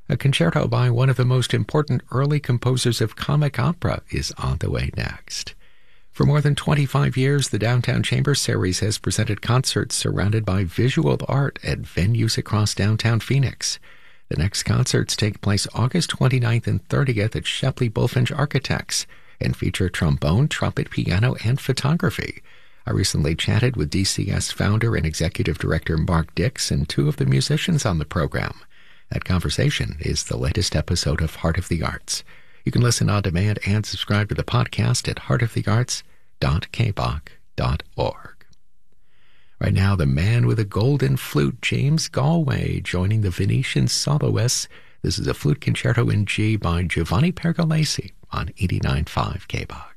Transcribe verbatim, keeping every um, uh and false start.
A concerto by one of the most important early composers of comic opera is on the way next. For more than twenty-five years, the Downtown Chamber Series has presented concerts surrounded by visual art at venues across downtown Phoenix. The next concerts take place August twenty-ninth and thirtieth at Shepley Bulfinch Architects and feature trombone, trumpet, piano, and photography. I recently chatted with D C S founder and executive director Mark Dix and two of the musicians on the program. That conversation is the latest episode of Heart of the Arts. You can listen on demand and subscribe to the podcast at heart of the arts dot k b o c dot org. Right now, the man with a golden flute, James Galway, joining the Venetian soloists. This is a flute concerto in G by Giovanni Pergolesi on eighty-nine point five K B O C.